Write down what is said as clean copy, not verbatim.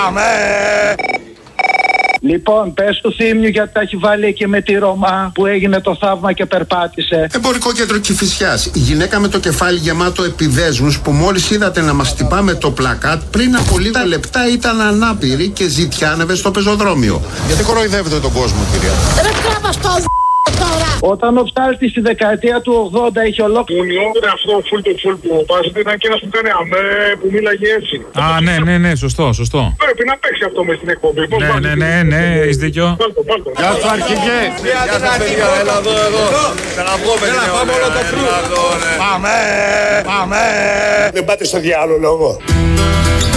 Πάμε! Λοιπόν, πες του Θήμιου γιατί τα έχει βάλει εκεί με τη Ρωμά που έγινε το θαύμα και περπάτησε. Εμπορικό κέντρο Κηφισιάς. Η γυναίκα με το κεφάλι γεμάτο επιδέσμους που μόλις είδατε να μας χτυπά με το πλακάτ πριν από λίγα λεπτά ήταν ανάπηρη και ζητιάνευε στο πεζοδρόμιο. Γιατί κοροϊδεύετε τον κόσμο, κυρία? Ρε τράβα το τώρα. Όταν ο Ψάλτης στη δεκαετία του 80 είχε ολόκληρο. Αυτό φουλ το φουλ που πάζεται ήταν και ένας που κάνει αμέ που μίλαγε έτσι. Α, ναι, σωστό. Πρέπει να παίξει αυτό μες στην εκπομπή. Ναι, έχεις δίκιο. Γεια σου, αρχηγέ. Γεια σας παιδιά, έλα εδώ. Έλα, πάμε όλο το φρού. Πάμε! Δεν πάτε στο διάλογο.